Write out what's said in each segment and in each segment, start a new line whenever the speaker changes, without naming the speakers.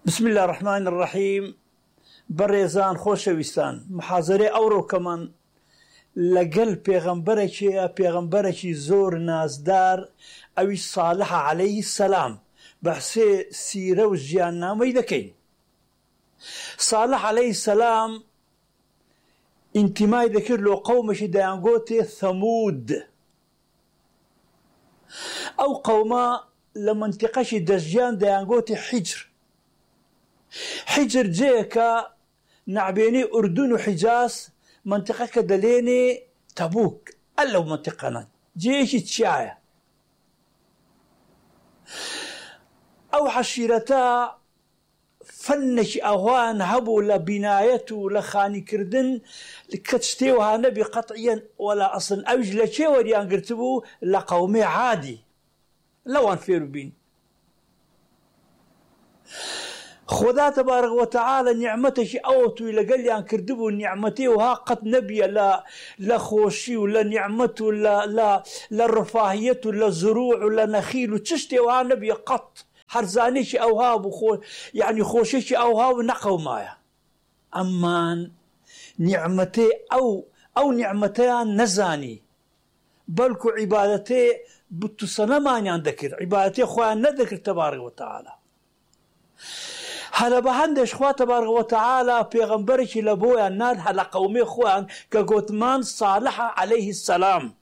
بسم الله الرحمن الرحيم. بريزان خوشويستان محاضرة أورو كمان لقل پیغمبرشي زور نازدار أوي صالح عليه السلام بحثي سيرة وجيان نامي دكين. صالح عليه السلام انتماء ذكر له قومش ديانقوتي ثمود أو قوما لمنطقش دجيان ديانقوتي حجر جيكا نعبيني أردن وحجاز منطقة كدليني تبوك ألو منطقنا جيش تشاية أو حشيرتا فنش أهوان هبو لبنايته لخاني كردن كتشتيوها نبي قطعيا ولا أصلا أوج لشي وريان قرتبو لقومي عادي لوان فيرو بين خدا تبارك وتعالى نعمته أوتو إلى قال لي أن كردبوا نعمتي وها قد نبي لا خوشي ولا نعمته لا رفاهية ولا زروع ولا نخيل وتشتي وها نبي قط حرزانيش أوها يعني خوشيش أوها ونقو مايا أمان نعمتي أو نعمتيان نزاني بلكو عبادتي بتصنع ماني ذكر عبادتي خوان نذكر تبارك وتعالى هلا بهندش خوا تبارك وتعالى پیغمبرش لبويا ناد هلا قومي خوان كقوتمان صالح عليه السلام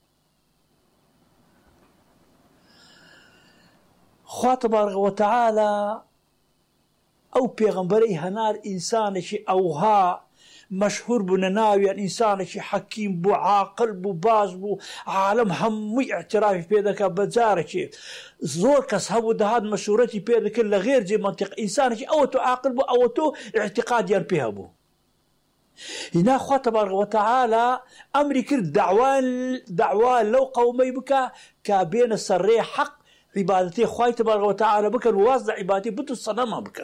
خوا تبارك وتعالى او پیغمبري هنار انسانش اوها مشهور بنناوي انسانش حكيم بو عاقل بو باز بو عالم همي اعتراف بيدك بجارش زور كس هبو دهاد مشهورتي بيدك لغير جي منطق انسانش اوتو عاقل بو اوتو اعتقاد ينبيها بو هنا خوا تبارك وتعالى امري كرد دعوان لو قومي بك كابين السري حق عبادتي خواي تبارك وتعالى بكن ووازع عبادتي بتو الصنم بكن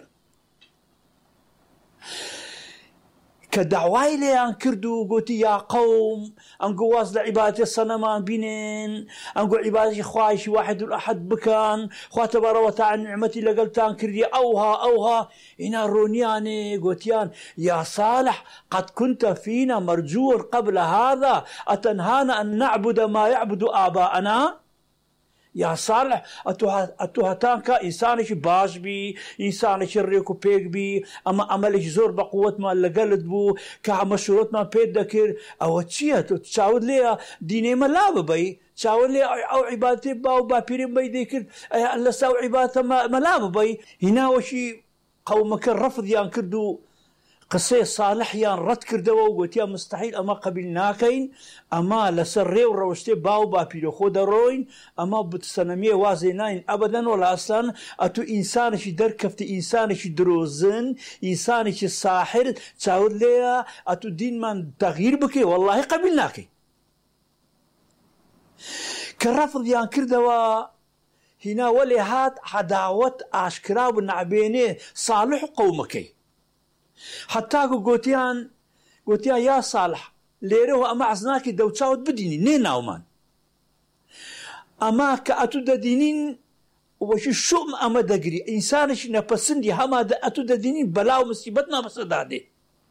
كدعواي لي أن كردو قوتي يا قوم أنقو واصل عبادة الصنمان بينين أنقو عبادة خوايش واحد الأحد بكان خوا تبارك وتعالى نعمتي لقلتان كردي أوها إنا رونياني قوتيان يا صالح قد كنت فينا مرجور قبل هذا أتنهانا أن نعبد ما يعبد آباءنا يا صالح أتوهتانكا إنسانش باش بي إنسانش ريكو بيك بي أما عملش زور بقوة ما اللي قلت بو كمشروط ما بيد ذكر أو تشيه تشاود ليها ديني ما لا بي تشاود ليها أو عبادتي باو بابيرين بي ذكر الله ساو عبادة ما لا بي هنا وشي قومك الرفض يان كردو قصي صالح يان رد كردوا وقلت يا مستحيل أما قبلناكين أما لسري وروشتي باو بابيرو خود روين أما بتسنمية وازينين أبدا ولا أصلا أتو إنسانش دركفتي إنسانش دروزن إنسانش ساحر تشاود ليها أتو دين من تغيير بكي والله قبلناكي كالرفض يان كردوا هنا ولهات عداوة أشكراب النعبيني صالح قومكي حتى قوتيان يا صالح ليره أما عزناكي دو تشاود بديني نينا ومان أما كأتو دينين وشي شؤم أما دقري إنسانش نفسندي هما أتو دينين بلاو مصيبتنا بس دادي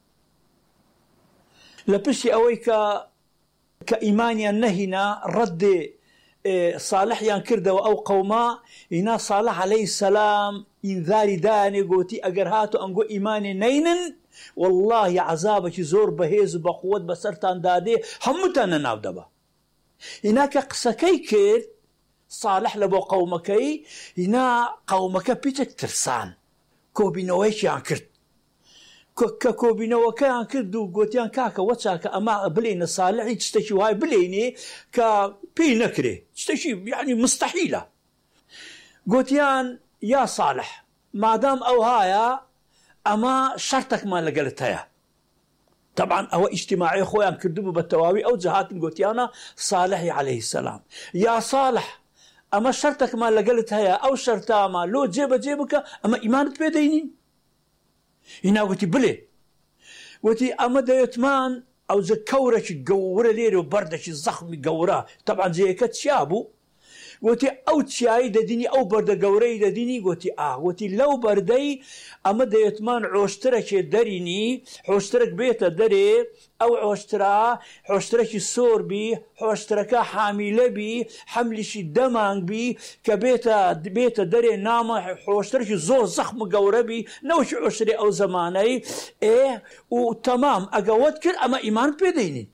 لبشي أوي كإيمانيا نهينا رد صالح ينكرده أو قوما إنا صالح عليه السلام إنذاري داني قوتي أقرهاتو أنقو إيماني نينن والله عذابك زور بهيز بقوة بسرطان دادي همتانا ناودبا هناك قسكي كير صالح لبو قومكي هنا قومك بيتك ترسان كوبينويش ينكرد كوبينو كان كردو قوتيان كاكا واتساكا أما بلين صالح تستشي وهاي بليني كبي نكري تستشي يعني مستحيلة قوتيان يا صالح ما دام أو هايا أما شرطك ما لقلتها طبعا أو اجتماعي خويا كردو بالتواوي أو زهات قوتيانا صالح عليه السلام يا صالح أما شرطك ما لقلتها أو شرطا ما لو جيبك أما إيمانت بيدينين هنا قلتي بلي قلتي أما دايتمان أو زكورش قورة ليري وبردش الزخم قورة طبعا زي كتشابو گوتی ئەو چیایی دەدینی ئەو بەردە گەورەی دەدینی گوتی گوتی لەو بەردەی ئەمە دەیەتمان عۆشترەکێ دەرینی حۆشترێک بێتە دەرێ ئەو عۆشترا حۆشترێکی سۆربی حۆشترەکە حامیلەبی حەملیشی دەمانگبی کە بێتە دەرێ نامە حۆشترێکی زۆر زەخم و گەورەبی نەوەکی عۆشتری ئەو زەمانەی و تەمام ئەگەوت کرد ئەمە ئیمان پێدەینین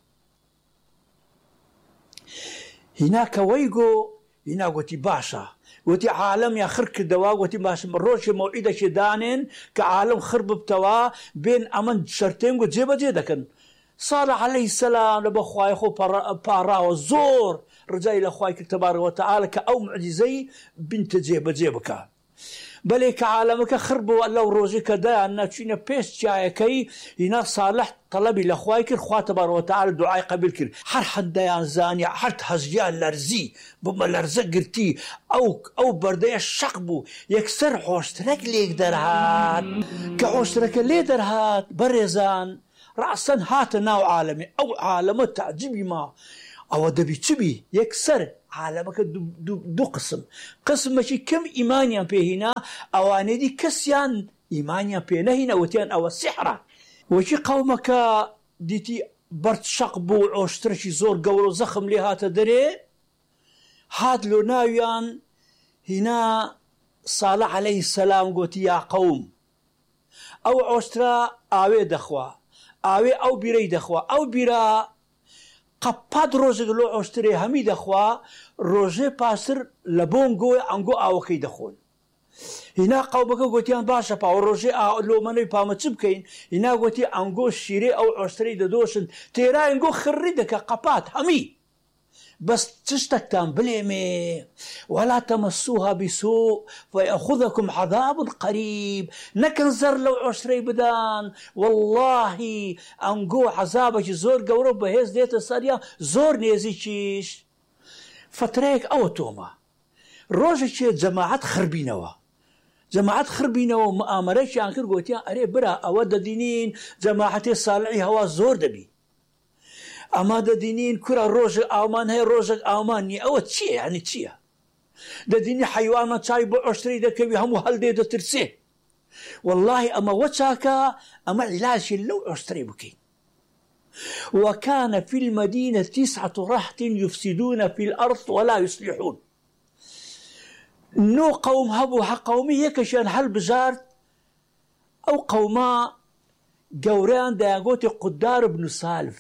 هیناکەوەی گۆ هینا گوتی باشە گوتی عالم یا خڕ کردەوە گوتی باشە ڕۆژی مەوعیدێکی دانێن کە عالم خڕ ببتەوە بێن ئەمە شەرتێن و جێبەجێ دەکەن صالح عەلەیهی سەلام لە بەخوای خۆ پاڕاوە زۆر ڕجای لە خوای کرد تەبارەکە وەتەعالە کە ئەو موعجیزەی بنتە جێبەجێ بکە بەلێ کە عالەمەکە خڕ بووە لەو ڕۆژی کە دایان نەچوینە پێش چایەکەی هینا صالح تەڵەبی لە خوای کرد خوا تەبارەکە وەتەعالە دوعای قەبول کرد هەر هەندەیان زانی هەر هەژیان لەرزی بمە لەرزە گرتی ئەو بەردەیە شەق بوو یەکسەر حۆشترەک لێک دەرهات کە حۆشترەکە لێ دەرهات بەڕێزان ڕاستەن هاتە ناو عالەمێ ئەو عالەمە تعجیبی ما ئەوە دەبی چبی یەکسەر عالەمەکە دوو قسمێکی کەم ئیمانیان پێهینا ئەوانەی کەسیان ئیمانیان پێ نەهینە وتیان ئەوە سیحرە وەکی قەومەکە دیتی بەرد شەق بوو عۆشترێکی زۆر گەورە و زەخم لێ هاتە دەرێ هات لۆ ناویان هینا صالح عەلەیهی سەلام گوتی یا قەوم ئەو عۆشترە ئاوێ دەخوا ئاوێ ئەو بیرەی دەخوا ئەو بیرە قەپات ڕۆژێک لۆ عۆشترێ هەمی دەخوا ڕۆژێ پاسر لە بۆنگۆی ئەنگۆ ئاوەکەی دەخۆن هینا قەومەکە گوتیان باشە پاوە ڕۆژێ لۆمەنەی پامە چ بکەین هینا گوتی ئەنگۆ شیرێ ئەو عۆشترەی دەدۆشن تێرا ئەنگۆ خڕی دەکە قەپات هەمی بەس چ شتێکتان بلێمێ وەلا تەمەسوها بسوء فيأخذكم عذاب قريب نەکەن زەر لەو عۆشترەی بدان واللهی ئەنگۆ عەزابێکی زۆر گەورە بەهێز دێتە سەریان زۆر نێزیکیش فترەیەک ئەوە تۆمە ڕۆژێکێ جەماعەت خڕبینەوە مؤامەرەیەکیان کرد گوتیان ئەرێ برا ئەوە دەدینین جەماعەتێ ساڵحی هەوا زۆر دەبی ئەما دەدینین کورە ڕۆژێک ئاومان هەیە ڕۆژێک ئاومان نییە ئەوە چییە یعنی چییە دەدینی حەیوانە چای بۆ عۆشترەی دەکەوی هەموو هەڵدێ دەترسێ واللهی ئەمە وە چاکە ئەمە عیلاجی لەو عۆشترەی بکەین وكان في المدينة 9 رهط يفسدون في الأرض ولا يصلحون نو قوم هبو حق قومي يكشان هل بزارت أو قوما قوران داغوتي قدار بن سالف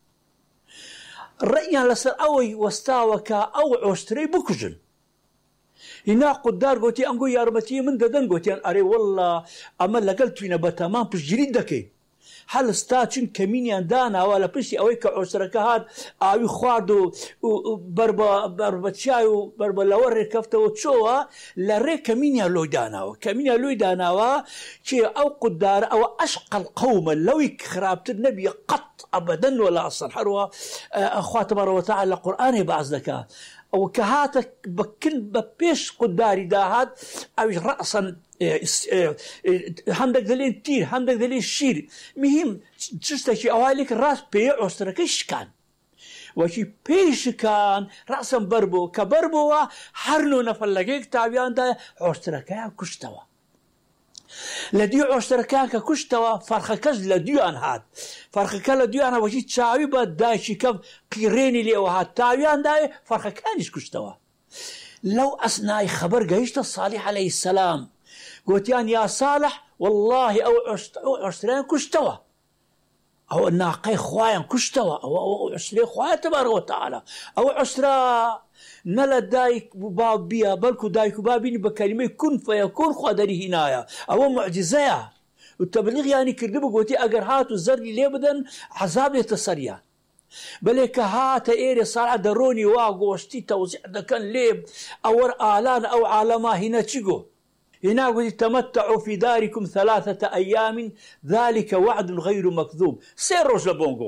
رأيان لسر أوي وستاوكا أو عشتري بكجن هنا قدار قوتي أنقو يارمتي من ددن قوتي أري والله أما لقلتوين بتمام بش جريد دكي هل ستاتشن كمينيان دانا ولا بشي أويك عشتركا هاد أوي خواردو بربا تشايو بربا لوري كفتا وتشوها لري كمينيان لوي داناوا كي أو قدار أو أشقى القوم لوي خرابت النبي قط أبدا ولا أصلا حروة أخوة تبارك وتعالى القرآن بعض ذكاء أو كهاتك بكل ببيش قداري داهات أو رأسا هەندێک دەلێن تیر هەندێک دەلێن شیر مهم چشتێکی ئەوالێک ڕاست پێ عۆشترەکەی شکان وەکی پێی شکان ڕاستم بەربوو کە بەربووە هەر نۆ نەفەر لەگەیەک تاویاندا عۆشترەکەیان کوشتەوە لە دوی عۆشترەکان کە کوشتەوە فەرخەکەش لە دویان هات فەرخەکە لە دویان وەکی چاوی بە دایکی کەم قیڕێنی لێوە هات تاویان داوێ فەرخەکانیش کوشتەوە لەو ئەسنای خەبەر گەیشتە صالح عەلەیهی سەلام قوتيان يا صالح والله أو عشترين كشتوا أو ناقي خوايا كشتوا أو عشترين خوايا تبارك وتعالى أو عشترا نلا دايك باب بيا بلكو دايك بابيني بكلمة كن فيكون خادري هنايا أو معجزة والتبليغ يعني كردبو قوتي أجر هات وزرني ليه بدن عذاب يتصريان بلك هات إيري صالح دروني واقوشتي توزيع دكان ليب أو آلان أو عالما هنا تشيقو هنا قلت تمتعوا في داركم 3 أيام ذلك وعد غير مكذوب سيروج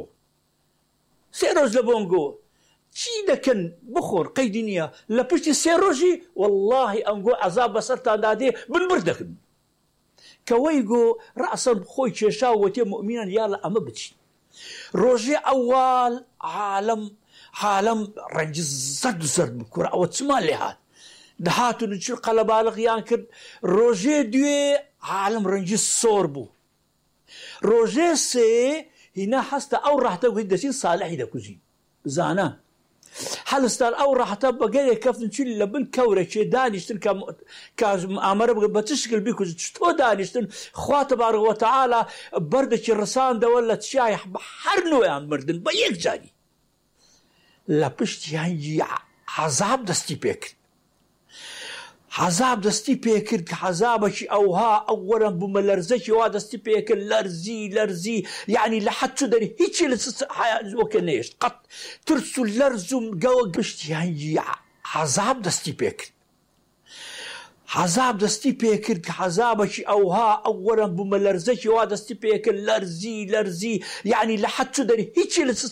لبونغو شي دكن بخور قيدنيا لبشتي سيروجي والله أنقو عذاب بسرطة دادي بنبردكن كويقو رأسا خوي تشاو وتي مؤمنا يالا أما بتشي روجي أول عالم رنج زرد بكرة أو تسمال لهات دەهاتون چ قەلەباڵغیان کرد ڕۆژێ دوێ عالم ڕەنجی سۆر بوو ڕۆژێ سێ هینا هەستە ئەو ڕاحتە گوێ دەچین ساڵحی دەکوژین بزانە هەلستان ئەو ڕاحتە بەگەرێک کەفتن چ لە بن کەورەکێ دانیشتن کە ئامەرە بە چ شکل بیکوژن تۆ دانیشتن خوا تەبارەک وەتەعالا بەردێکی ڕساندەوە لە چیای هەر نوێیان مردن بە یەک جاری لە پشتی هەنگی عەزاب دەستی پێکرد عەزاب دەستی پێکرد کە عەزابەکی ئەوها ئەو وەرە بوومە لەرزەکی وا دەستی پێکرد لەرزی یعنی لە حەد چوو دەری هیچی لە وەکە نێشت قەت ترس و لەرز و گەوە پشتی هەنگی عەزاب دەستی پێکرد عەزاب دەستی پێکرد کە عەزابەکی ئەوها ئەو وەرە بوومە لەرزەکی وا دەستی پێکرد لەرزی یعنی لە حەد چوو دەری هیچی لە